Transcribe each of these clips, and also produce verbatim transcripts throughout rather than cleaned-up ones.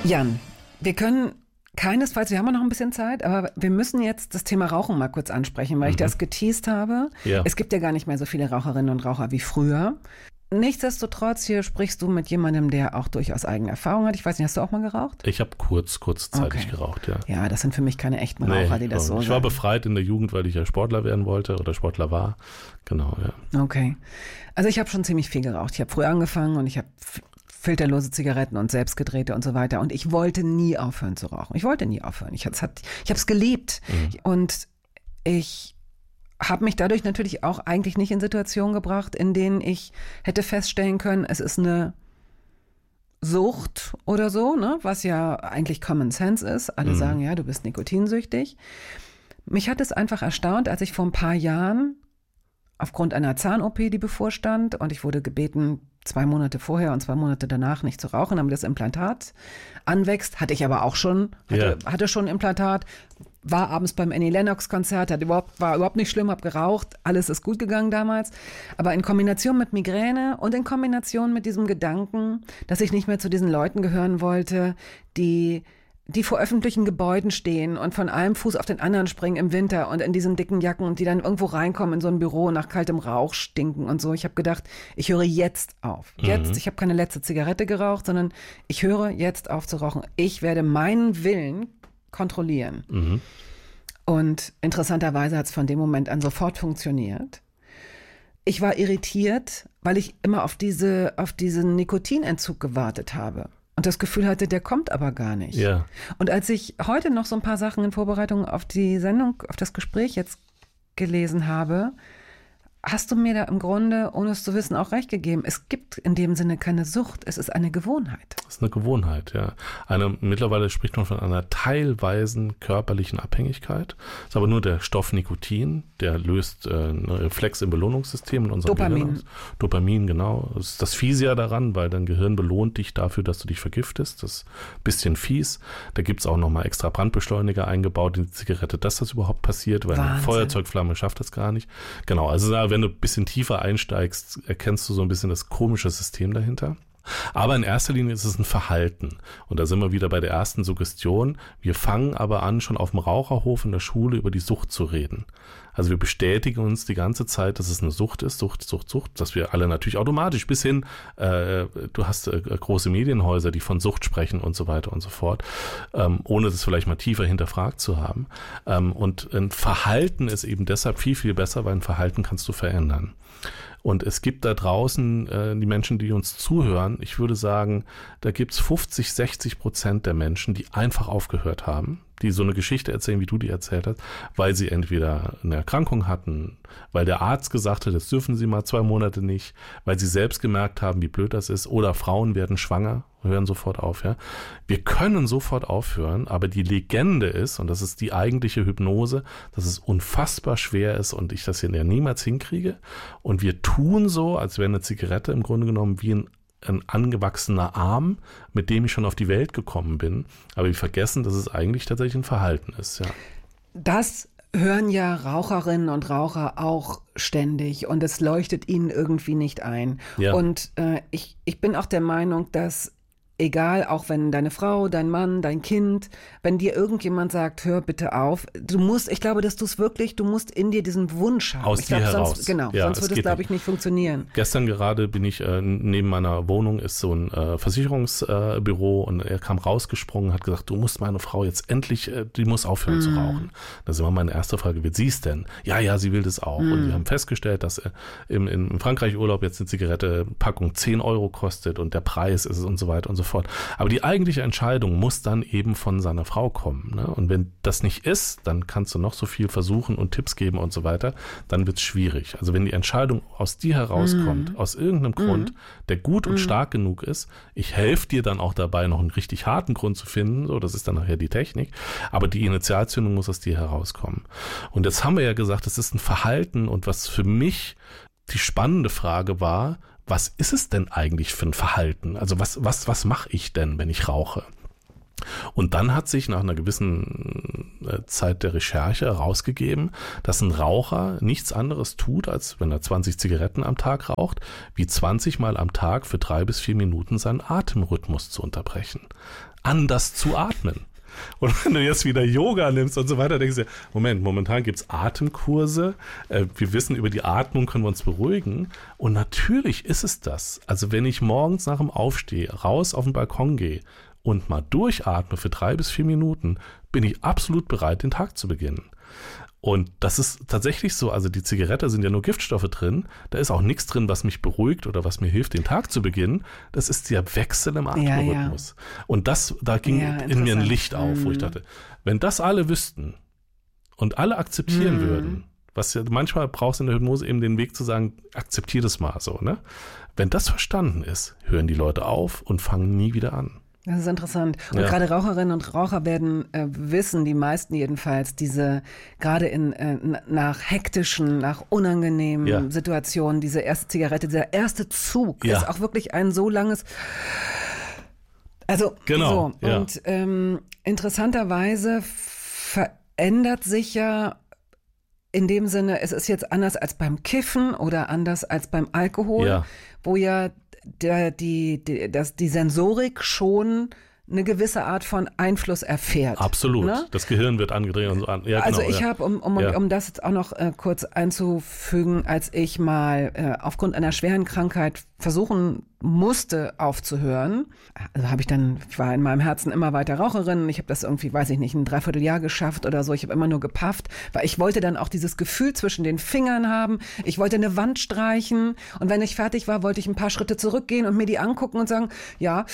Jan, wir können keinesfalls, wir haben ja noch ein bisschen Zeit, aber wir müssen jetzt das Thema Rauchen mal kurz ansprechen, weil mhm. ich das geteast habe. Ja. Es gibt ja gar nicht mehr so viele Raucherinnen und Raucher wie früher. Nichtsdestotrotz, hier sprichst du mit jemandem, der auch durchaus eigene Erfahrung hat. Ich weiß nicht, hast du auch mal geraucht? Ich habe kurz, kurzzeitig okay. geraucht, ja. Ja, das sind für mich keine echten Raucher, nee, die das so Ich war sagen. befreit in der Jugend, weil ich ja Sportler werden wollte oder Sportler war. Genau, ja. Okay. Also ich habe schon ziemlich viel geraucht. Ich habe früh angefangen und ich habe filterlose Zigaretten und selbstgedrehte und so weiter. Und ich wollte nie aufhören zu rauchen. Ich wollte nie aufhören. Ich, ich habe es geliebt. Mhm. Und ich habe mich dadurch natürlich auch eigentlich nicht in Situationen gebracht, in denen ich hätte feststellen können, es ist eine Sucht oder so, ne? Was ja eigentlich Common Sense ist. Alle mhm. sagen, ja, du bist nikotinsüchtig. Mich hat es einfach erstaunt, als ich vor ein paar Jahren aufgrund einer Zahn-O P, die bevorstand, und ich wurde gebeten, zwei Monate vorher und zwei Monate danach nicht zu rauchen, damit das Implantat anwächst. Hatte ich aber auch schon, hatte, yeah. hatte schon ein Implantat, war abends beim Annie Lennox-Konzert, hat überhaupt, war überhaupt nicht schlimm, hab geraucht, alles ist gut gegangen damals. Aber in Kombination mit Migräne und in Kombination mit diesem Gedanken, dass ich nicht mehr zu diesen Leuten gehören wollte, die die vor öffentlichen Gebäuden stehen und von einem Fuß auf den anderen springen im Winter und in diesen dicken Jacken und die dann irgendwo reinkommen in so ein Büro nach kaltem Rauch stinken und so. Ich habe gedacht, ich höre jetzt auf. Jetzt, mhm. ich habe keine letzte Zigarette geraucht, sondern ich höre jetzt auf zu rauchen. Ich werde meinen Willen kontrollieren. Mhm. Und interessanterweise hat es von dem Moment an sofort funktioniert. Ich war irritiert, weil ich immer auf diese, auf diesen Nikotinentzug gewartet habe. Und das Gefühl hatte, der kommt aber gar nicht. Ja. Und als ich heute noch so ein paar Sachen in Vorbereitung auf die Sendung, auf das Gespräch jetzt gelesen habe, hast du mir da im Grunde, ohne es zu wissen, auch recht gegeben. Es gibt in dem Sinne keine Sucht, es ist eine Gewohnheit. Das ist eine Gewohnheit, ja. Eine, mittlerweile spricht man von einer teilweisen körperlichen Abhängigkeit. Das ist aber nur der Stoff Nikotin, der löst äh, einen Reflex im Belohnungssystem in unserem Dopamin. Gehirn aus. Dopamin, genau. Das ist das Fiese ja daran, weil dein Gehirn belohnt dich dafür, dass du dich vergiftest. Das ist ein bisschen fies. Da gibt es auch nochmal extra Brandbeschleuniger eingebaut in die Zigarette, dass das überhaupt passiert, weil Wahnsinn. Eine Feuerzeugflamme schafft das gar nicht. Genau, also wenn du ein bisschen tiefer einsteigst, erkennst du so ein bisschen das komische System dahinter. Aber in erster Linie ist es ein Verhalten. Und da sind wir wieder bei der ersten Suggestion. Wir fangen aber an, schon auf dem Raucherhof in der Schule über die Sucht zu reden. Also wir bestätigen uns die ganze Zeit, dass es eine Sucht ist, Sucht, Sucht, Sucht, dass wir alle natürlich automatisch bis hin, äh, du hast äh, große Medienhäuser, die von Sucht sprechen und so weiter und so fort, ähm, ohne das vielleicht mal tiefer hinterfragt zu haben. Ähm, und ein Verhalten ist eben deshalb viel, viel besser, weil ein Verhalten kannst du verändern. Und es gibt da draußen äh, die Menschen, die uns zuhören. Ich würde sagen, da gibt's fünfzig, sechzig Prozent der Menschen, die einfach aufgehört haben, die so eine Geschichte erzählen, wie du die erzählt hast, weil sie entweder eine Erkrankung hatten, weil der Arzt gesagt hat, das dürfen sie mal zwei Monate nicht, weil sie selbst gemerkt haben, wie blöd das ist, oder Frauen werden schwanger, hören sofort auf. Ja, wir können sofort aufhören, aber die Legende ist, und das ist die eigentliche Hypnose, dass es unfassbar schwer ist und ich das hier niemals hinkriege. Und wir tun so, als wäre eine Zigarette im Grunde genommen wie ein ein angewachsener Arm, mit dem ich schon auf die Welt gekommen bin. Aber wir vergessen, dass es eigentlich tatsächlich ein Verhalten ist. Ja. Das hören ja Raucherinnen und Raucher auch ständig und es leuchtet ihnen irgendwie nicht ein. Ja. Und äh, ich, ich bin auch der Meinung, dass egal, auch wenn deine Frau, dein Mann, dein Kind, wenn dir irgendjemand sagt, hör bitte auf, du musst, ich glaube, dass du es wirklich, du musst in dir diesen Wunsch haben. Aus ich dir glaub, heraus. Sonst, genau, ja, sonst würde es, glaube ich, nicht funktionieren. Gestern gerade bin ich, äh, neben meiner Wohnung ist so ein äh, Versicherungsbüro äh, und er kam rausgesprungen, hat gesagt, du musst meine Frau jetzt endlich, äh, die muss aufhören mm. zu rauchen. Da ist immer meine erste Frage, wie sie es denn? Ja, ja, sie will das auch. Mm. Und wir haben festgestellt, dass äh, im, im Frankreich-Urlaub jetzt eine Zigarette-Packung zehn Euro kostet und der Preis ist es und so weiter und so fort. Aber die eigentliche Entscheidung muss dann eben von seiner Frau kommen. Ne? Und wenn das nicht ist, dann kannst du noch so viel versuchen und Tipps geben und so weiter, dann wird es schwierig. Also wenn die Entscheidung aus dir herauskommt, mm. aus irgendeinem mm. Grund, der gut und mm. stark genug ist, ich helfe dir dann auch dabei, noch einen richtig harten Grund zu finden, so, das ist dann nachher die Technik, aber die Initialzündung muss aus dir herauskommen. Und jetzt haben wir ja gesagt, es ist ein Verhalten und was für mich die spannende Frage war, was ist es denn eigentlich für ein Verhalten? Also was, was, was mache ich denn, wenn ich rauche? Und dann hat sich nach einer gewissen Zeit der Recherche herausgegeben, dass ein Raucher nichts anderes tut, als wenn er zwanzig Zigaretten am Tag raucht, wie zwanzig Mal am Tag für drei bis vier Minuten seinen Atemrhythmus zu unterbrechen. Anders zu atmen. Und wenn du jetzt wieder Yoga nimmst und so weiter, denkst du dir, Moment, momentan gibt es Atemkurse, äh, wir wissen, über die Atmung können wir uns beruhigen und natürlich ist es das. Also wenn ich morgens nach dem Aufstehen raus auf den Balkon gehe und mal durchatme für drei bis vier Minuten, bin ich absolut bereit, den Tag zu beginnen. Und das ist tatsächlich so, also die Zigarette sind ja nur Giftstoffe drin, da ist auch nichts drin, was mich beruhigt oder was mir hilft, den Tag zu beginnen. Das ist der Wechsel im Atemrhythmus. Ja, ja. Und das, da ging ja, in mir ein Licht auf, mhm. wo ich dachte, wenn das alle wüssten und alle akzeptieren mhm. würden, was ja manchmal brauchst du in der Hypnose eben den Weg zu sagen, akzeptier das mal so, ne? Wenn das verstanden ist, hören die Leute auf und fangen nie wieder an. Das ist interessant. Und ja. gerade Raucherinnen und Raucher werden äh, wissen, die meisten jedenfalls, diese gerade in äh, nach hektischen, nach unangenehmen ja. Situationen, diese erste Zigarette, dieser erste Zug ja. ist auch wirklich ein so langes, also genau. so. Ja. Und ähm, interessanterweise verändert sich ja in dem Sinne, es ist jetzt anders als beim Kiffen oder anders als beim Alkohol, ja. wo ja Der, die, die, das, die Sensorik schon eine gewisse Art von Einfluss erfährt. Absolut. Ne? Das Gehirn wird angedreht und so an. Ja, also genau, ich ja. habe, um, um, ja. um das jetzt auch noch äh, kurz einzufügen, als ich mal äh, aufgrund einer schweren Krankheit versuchen musste aufzuhören, also habe ich dann, ich war in meinem Herzen immer weiter Raucherin, ich habe das irgendwie, weiß ich nicht, ein Dreivierteljahr geschafft oder so, ich habe immer nur gepafft, weil ich wollte dann auch dieses Gefühl zwischen den Fingern haben, ich wollte eine Wand streichen und wenn ich fertig war, wollte ich ein paar Schritte zurückgehen und mir die angucken und sagen, ja,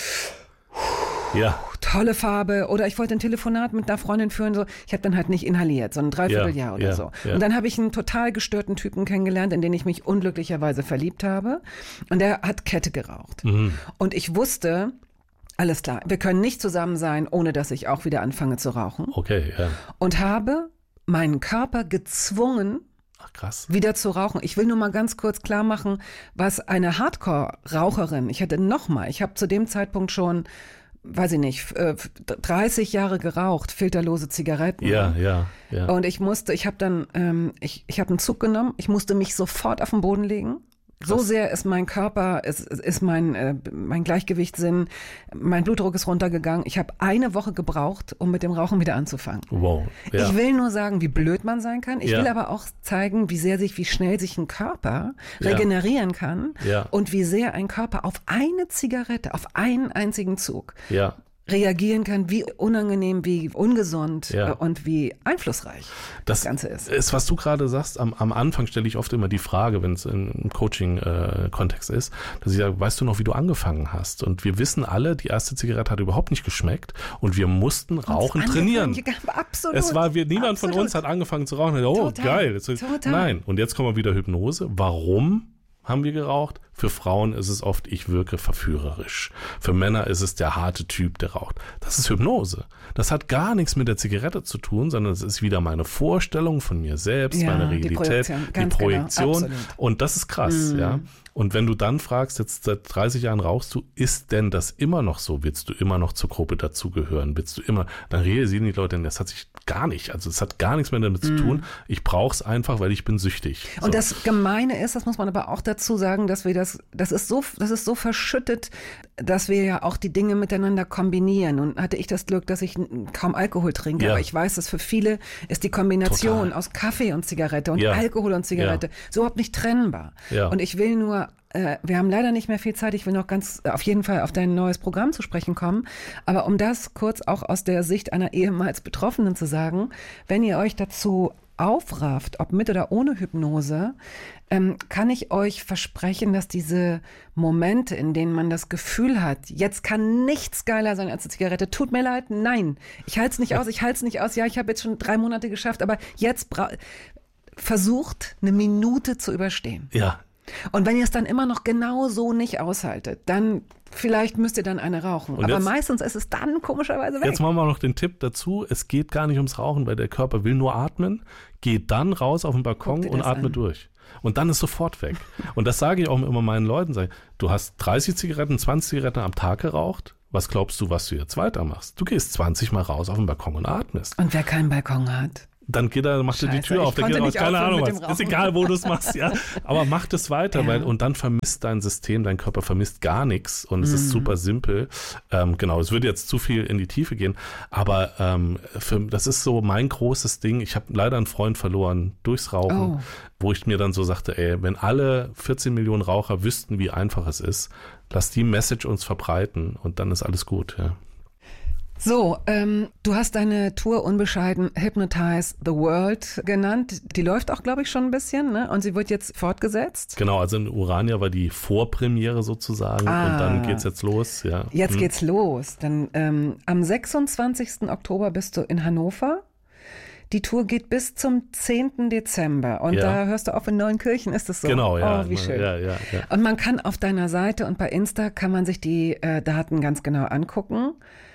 Ja. tolle Farbe, oder ich wollte ein Telefonat mit einer Freundin führen, so. Ich habe dann halt nicht inhaliert, so ein Dreivierteljahr ja, oder ja, so. Ja. Und dann habe ich einen total gestörten Typen kennengelernt, in den ich mich unglücklicherweise verliebt habe. Und der hat Kette geraucht. Mhm. Und ich wusste, alles klar, wir können nicht zusammen sein, ohne dass ich auch wieder anfange zu rauchen. Okay, ja. Und habe meinen Körper gezwungen, Ach, krass. wieder zu rauchen. Ich will nur mal ganz kurz klar machen, was eine Hardcore-Raucherin, ich hatte noch mal, ich habe zu dem Zeitpunkt schon, weiß ich nicht, dreißig Jahre geraucht, filterlose Zigaretten. Ja, ja, ja. Und ich musste, ich habe dann, ähm, ich, ich habe einen Zug genommen, ich musste mich sofort auf den Boden legen. So Krass. sehr ist mein Körper, ist, ist mein, äh, mein Gleichgewichtssinn, mein Blutdruck ist runtergegangen. Ich habe eine Woche gebraucht, um mit dem Rauchen wieder anzufangen. Wow. Ja. Ich will nur sagen, wie blöd man sein kann. Ich ja. will aber auch zeigen, wie sehr sich, wie schnell sich ein Körper regenerieren kann ja. und wie sehr ein Körper auf eine Zigarette, auf einen einzigen Zug ja. reagieren kann, wie unangenehm, wie ungesund ja. und wie einflussreich das, das Ganze ist. ist. Was du gerade sagst, am, am Anfang stelle ich oft immer die Frage, wenn es im Coaching-Kontext äh, ist, dass ich sage, weißt du noch, wie du angefangen hast? Und wir wissen alle, die erste Zigarette hat überhaupt nicht geschmeckt und wir mussten Rauchen trainieren. Absolut. Es war, wir, niemand absolut. von uns hat angefangen zu rauchen. Oh, total, geil. Jetzt, total. Nein. Und jetzt kommen wir wieder Hypnose. Warum haben wir geraucht? Für Frauen ist es oft, ich wirke verführerisch. Für Männer ist es der harte Typ, der raucht. Das ist Hypnose. Das hat gar nichts mit der Zigarette zu tun, sondern es ist wieder meine Vorstellung von mir selbst, ja, meine Realität, die Projektion. die Ganz Projektion. Genau. Und das ist krass, mm. ja. Und wenn du dann fragst, jetzt seit dreißig Jahren rauchst du, ist denn das immer noch so? Willst du immer noch zur Gruppe dazugehören? Willst du immer, dann realisieren die Leute, das hat sich gar nicht, also es hat gar nichts mehr damit mm. zu tun. Ich brauche es einfach, weil ich bin süchtig. So. Und das Gemeine ist, das muss man aber auch dazu sagen, dass wir das, das ist so, das ist so verschüttet, dass wir ja auch die Dinge miteinander kombinieren. Und hatte ich das Glück, dass ich kaum Alkohol trinke, ja. aber ich weiß, dass für viele ist die Kombination Total. aus Kaffee und Zigarette und ja. Alkohol und Zigarette ja. so überhaupt nicht trennbar. Ja. Und ich will nur, äh, wir haben leider nicht mehr viel Zeit, ich will noch ganz auf jeden Fall auf dein neues Programm zu sprechen kommen, aber um das kurz auch aus der Sicht einer ehemals Betroffenen zu sagen, wenn ihr euch dazu aufrafft, ob mit oder ohne Hypnose, ähm, kann ich euch versprechen, dass diese Momente, in denen man das Gefühl hat, jetzt kann nichts geiler sein als eine Zigarette, tut mir leid, nein, ich halte es nicht aus, ich halte es nicht aus, ja, ich habe jetzt schon drei Monate geschafft, aber jetzt bra- versucht, eine Minute zu überstehen. Ja. Und wenn ihr es dann immer noch genau so nicht aushaltet, dann vielleicht müsst ihr dann eine rauchen. Und aber jetzt, meistens ist es dann komischerweise weg. Jetzt machen wir noch den Tipp dazu, es geht gar nicht ums Rauchen, weil der Körper will nur atmen, geht dann raus auf den Balkon und atme an. durch. Und dann ist sofort weg. Und das sage ich auch immer meinen Leuten, sage, du hast dreißig Zigaretten, zwanzig Zigaretten am Tag geraucht, Was glaubst du, was du jetzt weitermachst? Du gehst zwanzig Mal raus auf den Balkon und atmest. Und wer keinen Balkon hat? Dann geht er, macht er die Tür auf, der geht raus, keine Ahnung was. Ist egal, wo du es machst, ja. Aber mach das weiter, ja. weil, und dann vermisst dein System, dein Körper vermisst gar nichts und es mm. ist super simpel. Ähm, genau, es würde jetzt zu viel in die Tiefe gehen, aber ähm, für, das ist so mein großes Ding. Ich habe leider einen Freund verloren durchs Rauchen, oh. wo ich mir dann so sagte, ey, wenn alle vierzehn Millionen Raucher wüssten, wie einfach es ist, lass die Message uns verbreiten und dann ist alles gut, ja. So, ähm, du hast deine Tour unbescheiden Hypnotize the World genannt. Die läuft auch, glaube ich, schon ein bisschen, ne? Und sie wird jetzt fortgesetzt. Genau, also in Urania war die Vorpremiere sozusagen ah, und dann geht's jetzt los. Ja. Jetzt hm. geht's los. Dann ähm, am sechsundzwanzigsten Oktober bist du in Hannover. Die Tour geht bis zum zehnten Dezember und ja. da hörst du auf in Neunkirchen, ist das so? Genau, ja. Oh, wie schön. Ja, ja, ja. Und man kann auf deiner Seite und bei Insta kann man sich die äh, Daten ganz genau angucken.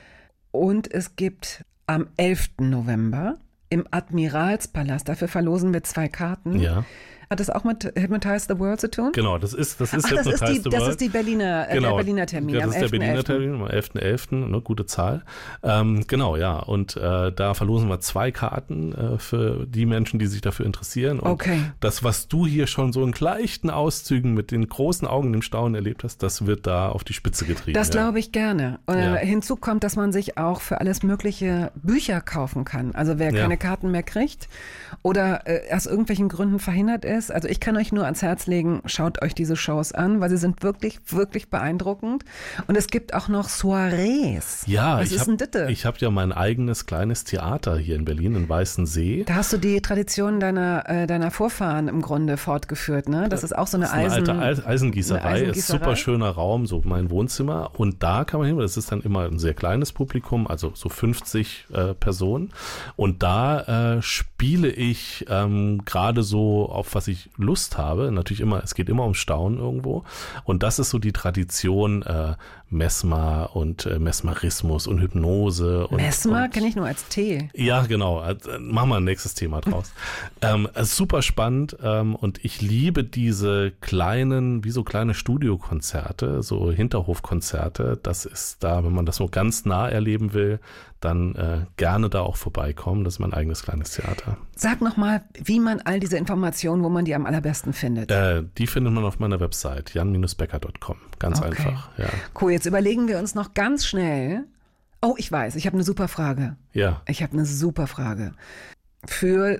Und es gibt am elften November im Admiralspalast, dafür verlosen wir zwei Karten. Ja. Hat das auch mit Hypnotize the World zu tun? Genau, das ist, das ist Ach, Hypnotize das ist die, the World. Das ist die Berliner, genau. der Berliner Termin. Ja, das ist der Berliner Termin am elften elften Ne, gute Zahl. Ähm, genau, ja. Und äh, da verlosen wir zwei Karten äh, für die Menschen, die sich dafür interessieren. Und okay. das, was du hier schon so in leichten Auszügen mit den großen Augen im Staunen erlebt hast, das wird da auf die Spitze getrieben. Das ja. glaube ich gerne. Äh, ja. Hinzu kommt, dass man sich auch für alles mögliche Bücher kaufen kann. Also wer ja. keine Karten mehr kriegt oder äh, aus irgendwelchen Gründen verhindert ist. Also ich kann euch nur ans Herz legen, schaut euch diese Shows an, weil sie sind wirklich, wirklich beeindruckend. Und es gibt auch noch Soirees. Ja, Was ich habe hab ja mein eigenes kleines Theater hier in Berlin, in Weißensee. Da hast du die Tradition deiner, äh, deiner Vorfahren im Grunde fortgeführt, ne? Das ist auch so eine, das ist Eisen, eine alte Eisengießerei. eine Eisengießerei. Ist super schöner Raum, so mein Wohnzimmer. Und da kann man hin, das ist dann immer ein sehr kleines Publikum, also so fünfzig äh, Personen. Und da äh, spiele ich ähm, gerade so, auf was ich Lust habe. Habe. Natürlich immer, es geht immer um Staunen irgendwo. Und das ist so die Tradition äh, Mesmer und äh, Mesmerismus und Hypnose. Und, Mesmer kenne ich nur als Tee. Ja, genau. Also, machen wir ein nächstes Thema draus. ähm, super spannend ähm, und ich liebe diese kleinen, wie so kleine Studiokonzerte, so Hinterhofkonzerte. Das ist da, wenn man das so ganz nah erleben will, dann äh, gerne da auch vorbeikommen. Das ist mein eigenes kleines Theater. Sag nochmal, wie man all diese Informationen, wo man die am allerbesten findet. Äh, die findet man auf meiner Website, jan Bindestrich becker Punkt com. Ganz okay. einfach. Ja. Cool, jetzt überlegen wir uns noch ganz schnell. Oh, ich weiß, ich habe eine super Frage. Ja. Ich habe eine super Frage. Für,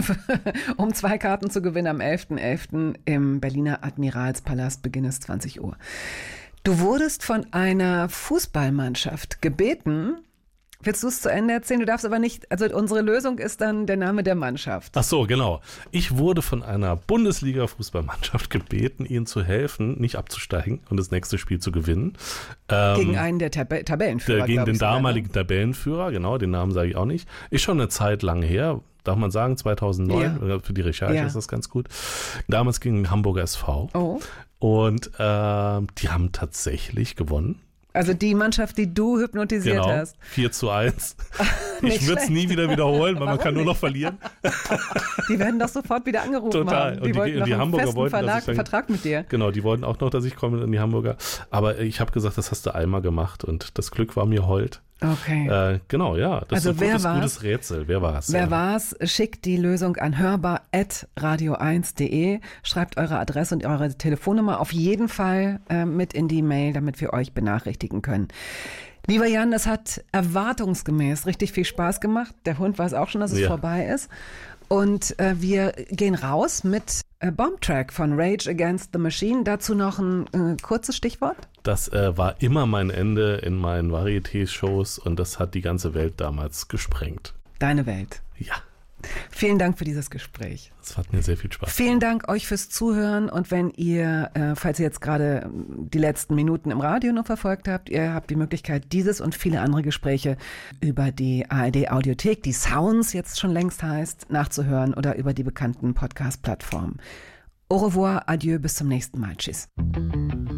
um zwei Karten zu gewinnen am elften elften im Berliner Admiralspalast, Beginn ist zwanzig Uhr. Du wurdest von einer Fußballmannschaft gebeten. Willst du es zu Ende erzählen? Du darfst aber nicht, also unsere Lösung ist dann der Name der Mannschaft. Ach so, genau. Ich wurde von einer Bundesliga-Fußballmannschaft gebeten, ihnen zu helfen, nicht abzusteigen und das nächste Spiel zu gewinnen. Ähm, gegen einen der Tab- Tabellenführer, der, Gegen den sogar, damaligen ne? Tabellenführer, genau, den Namen sage ich auch nicht. Ist schon eine Zeit lang her, darf man sagen, zweitausendneun, ja. Für die Recherche ja. ist das ganz gut. Damals gegen den Hamburger S V. Oh. Und äh, die haben tatsächlich gewonnen. Also die Mannschaft, die du hypnotisiert genau, hast. vier zu eins. Ich würde es nie wieder wiederholen, weil man kann nur noch verlieren. Die werden doch sofort wieder angerufen Total. haben. Die, die wollten die, noch die einen Hamburger festen wollten, Verlag, dass ich dann, Vertrag mit dir. Genau, die wollten auch noch, dass ich komme in die Hamburger. Aber ich habe gesagt, das hast du einmal gemacht und das Glück war mir hold. Okay. Äh, genau, ja. Das also ist ein gutes, gutes Rätsel. Wer war es? Wer ja. war's? Schickt die Lösung an hörbar at radio eins punkt de. Schreibt eure Adresse und eure Telefonnummer auf jeden Fall äh, mit in die Mail, damit wir euch benachrichtigen können. Lieber Jan, das hat erwartungsgemäß richtig viel Spaß gemacht. Der Hund weiß auch schon, dass es ja. vorbei ist. Und äh, wir gehen raus mit äh, Bomb Track von Rage Against the Machine. Dazu noch ein äh, kurzes Stichwort. Das äh, war immer mein Ende in meinen Varieté-Shows und das hat die ganze Welt damals gesprengt. Deine Welt. Ja. Vielen Dank für dieses Gespräch. Es hat mir sehr viel Spaß gemacht. Vielen Dank euch fürs Zuhören und wenn ihr, äh, falls ihr jetzt gerade die letzten Minuten im Radio noch verfolgt habt, ihr habt die Möglichkeit, dieses und viele andere Gespräche über die A R D-Audiothek, die Sounds jetzt schon längst heißt, nachzuhören oder über die bekannten Podcast-Plattformen. Au revoir, adieu, bis zum nächsten Mal. Tschüss.